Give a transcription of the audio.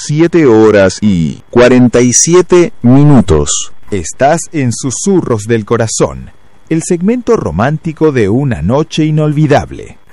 7:47. Estás en Susurros del Corazón, el segmento romántico de una noche inolvidable.